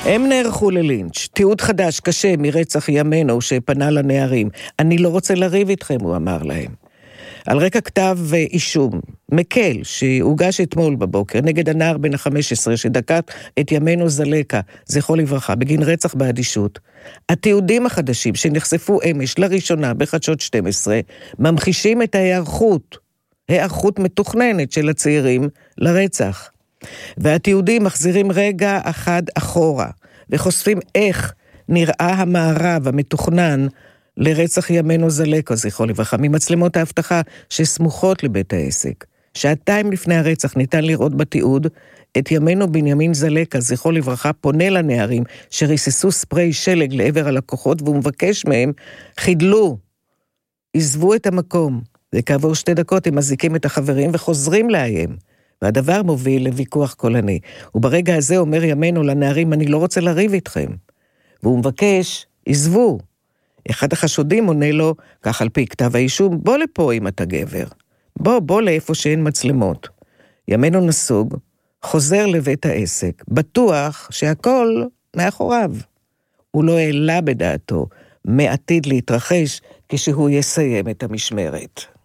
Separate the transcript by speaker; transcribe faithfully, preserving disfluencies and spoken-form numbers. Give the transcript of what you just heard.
Speaker 1: הם נערכו ללינץ', תיעוד חדש קשה מרצח ימינו שפנה לנערים. אני לא רוצה לריב איתכם, הוא אמר להם. על רקע כתב אישום, מקל, שהוגש אתמול בבוקר, נגד הנער בן ה-חמש עשרה, שדקת את ימינו זלקה, זכרו לברכה, בגין רצח באדישות. התיעודים החדשים שנחשפו אמש לראשונה בחדשות שתים עשרה, ממחישים את ההיערכות, היערכות מתוכננת של הצעירים לרצח. והתיעודים מחזירים רגע אחד אחורה, וחושפים איך נראה המערב המתוכנן לרצח ימינו זלקה, זכרו לברכה, ממצלמות ההבטחה שסמוכות לבית העסק. שעתיים לפני הרצח ניתן לראות בתיעוד את ימינו בנימין זלקה, זכרו לברכה, פונה לנערים שריססו ספרי שלג לעבר הלקוחות, והוא מבקש מהם, חידלו, עזבו את המקום. וכעבור שתי דקות הם מזיקים את החברים וחוזרים לאיים. והדבר מוביל לוויכוח קולני. וברגע הזה אומר ימינו לנערים, אני לא רוצה לריב איתכם. והוא מבקש, עזבו. אחד החשודים עונה לו, כך על פי כתב האישום, בוא לפה אם אתה גבר. בוא, בוא לאיפה שאין מצלמות. ימינו נסוג, חוזר לבית העסק, בטוח שהכל מאחוריו. הוא לא העלה בדעתו, מעתיד להתרחש כשהוא יסיים את המשמרת.